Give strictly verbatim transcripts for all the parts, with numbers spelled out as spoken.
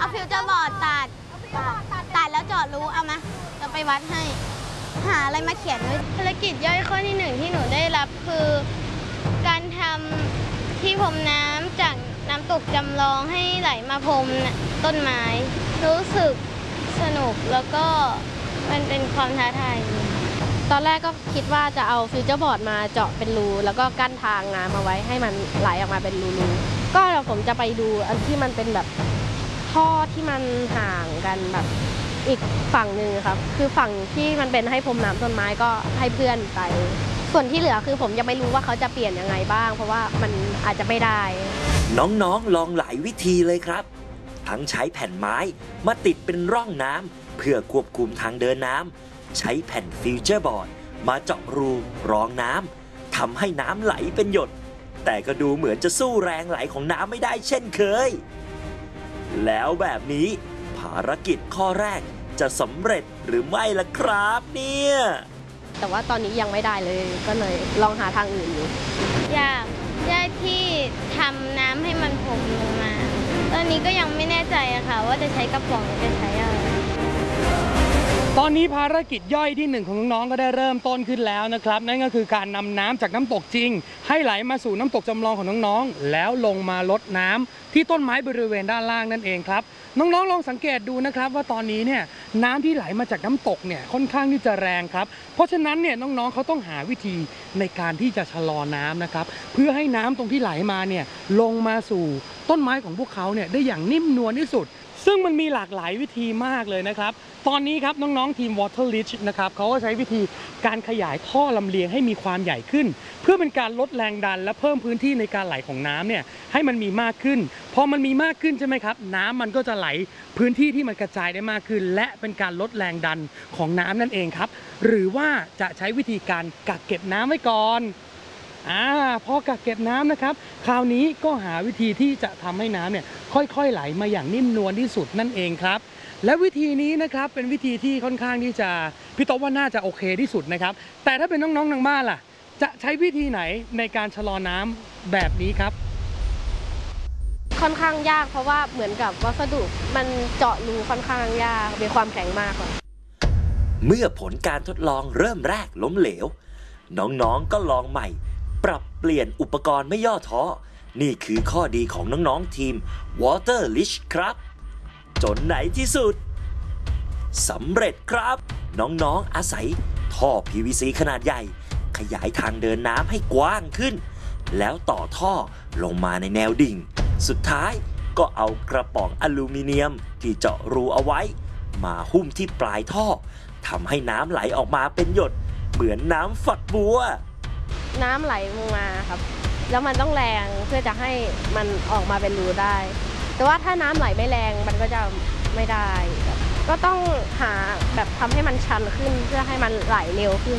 เอาฟิวเจอร์บอร์ดตัดตัดแล้วเจาะรูเอามาจะไปวัดให้หาอะไรมาเขียนไว้ภารกิจย่อยข้อที่หนึ่งที่หนูได้รับคือการทำที่พรมน้ำจากน้ำตกจำลองให้ไหลมาพรมต้นไม้รู้สึกสนุกแล้วก็มันเป็นความท้าทายตอนแรกก็คิดว่าจะเอาฟิวเจอร์บอร์ดมาเจาะเป็นรูแล้วก็กั้นทางน้ำมาไว้ให้มันไหลออกมาเป็นรูๆก็เดี๋ยวผมจะไปดูอันที่มันเป็นแบบท่อที่มันห่างกันแบบอีกฝั่งหนึ่งครับคือฝั่งที่มันเป็นให้พรมน้ำต้นไม้ก็ให้เพื่อนไปส่วนที่เหลือคือผมยังไม่รู้ว่าเขาจะเปลี่ยนยังไงบ้างเพราะว่ามันอาจจะไม่ได้น้องๆลองหลายวิธีเลยครับทั้งใช้แผ่นไม้มาติดเป็นร่องน้ำเพื่อควบคุมทางเดินน้ำใช้แผ่นฟิวเจอร์บอร์ดมาเจาะรูรองน้ำทำให้น้ำไหลเป็นหยดแต่ก็ดูเหมือนจะสู้แรงไหลของน้ำไม่ได้เช่นเคยแล้วแบบนี้ภารกิจข้อแรกจะสำเร็จหรือไม่ล่ะครับเนี่ยแต่ว่าตอนนี้ยังไม่ได้เลยก็เลยลองหาทางอื่นอยู่อยากได้ที่ทำน้ำให้มันพรมลงมาตอนนี้ก็ยังไม่แน่ใจอะค่ะว่าจะใช้กระป๋องหรือจะใช้อะไรตอนนี้ภารกิจย่อยที่หนึ่งของน้องๆก็ได้เริ่มต้นขึ้นแล้วนะครับนั่นก็คือการนำน้ำจากน้ำตกจริงให้ไหลมาสู่น้ำตกจำลองของน้องๆแล้วลงมาลดน้ำที่ต้นไม้บริเวณด้านล่างนั่นเองครับน้องๆลองสังเกตดูนะครับว่าตอนนี้เนี่ยน้ำที่ไหลมาจากน้ำตกเนี่ยค่อนข้างที่จะแรงครับเพราะฉะนั้นเนี่ยน้องๆเขาต้องหาวิธีในการที่จะชะลอน้ำนะครับเพื่อให้น้ำตรงที่ไหลมาเนี่ยลงมาสู่ต้นไม้ของพวกเขาเนี่ยได้อย่างนิ่มนวลที่สุดซึ่งมันมีหลากหลายวิธีมากเลยนะครับตอนนี้ครับน้องๆทีม Water Lich นะครับเขาก็ใช้วิธีการขยายท่อลำเลียงให้มีความใหญ่ขึ้นเพื่อเป็นการลดแรงดันและเพิ่มพื้นที่ในการไหลของน้ำเนี่ยให้มันมีมากขึ้นพอมันมีมากขึ้นใช่ไหมครับน้ำมันก็จะไหลพื้นที่ที่มันกระจายได้มากขึ้นและเป็นการลดแรงดันของน้ำนั่นเองครับหรือว่าจะใช้วิธีการกักเก็บน้ำไว้ก่อนอ่าพอกักเก็บน้ำนะครับคราวนี้ก็หาวิธีที่จะทำให้น้ำเนี่ยค่อยๆไหลมาอย่างนิ่มนวลที่สุดนั่นเองครับและวิธีนี้นะครับเป็นวิธีที่ค่อนข้างที่จะพี่โต๊ะว่าน่าจะโอเคที่สุดนะครับแต่ถ้าเป็นน้องๆทางบ้านล่ะจะใช้วิธีไหนในการชะลอน้ำแบบนี้ครับค่อนข้างยากเพราะว่าเหมือนกับวัสดุมันเจาะรูค่อนข้างยากมีความแข็งมากค่ะเมื่อผลการทดลองเริ่มแรกล้มเหลวน้องๆก็ลองใหม่ปรับเปลี่ยนอุปกรณ์ไม่ย่อท้อนี่คือข้อดีของน้องๆทีม Water Lich ครับจนไหนที่สุดสำเร็จครับน้องๆอาศัยท่อ พี วี ซี ขนาดใหญ่ขยายทางเดินน้ำให้กว้างขึ้นแล้วต่อท่อลงมาในแนวดิ่งสุดท้ายก็เอากระป๋องอลูมิเนียมที่เจาะรูเอาไว้มาหุ้มที่ปลายท่อทำให้น้ำไหลออกมาเป็นหยดเหมือนน้ำฝักบัวน้ำไหลลงมาครับแล้วมันต้องแรงเพื่อจะให้มันออกมาเป็นรูได้แต่ว่าถ้าน้ำไหลไม่แรงมันก็จะไม่ได้ก็ต้องหาแบบทำให้มันชันขึ้นเพื่อให้มันไหลเร็วขึ้น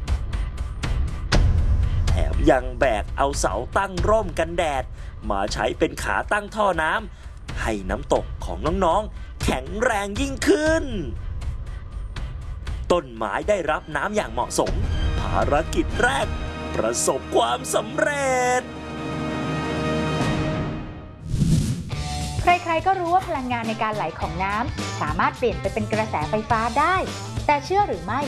แถมยังแบกเอาเสาตั้งร่มกันแดดมาใช้เป็นขาตั้งท่อน้ำให้น้ำตกของน้องๆแข็งแรงยิ่งขึ้นต้นไม้ได้รับน้ำอย่างเหมาะสมภารกิจแรกประสบความสำเร็จใครๆก็รู้ว่าพลังงานในการไหลของน้ำสามารถเปลี่ยนไปเป็นกระแสไฟฟ้าได้แต่เชื่อหรือไม่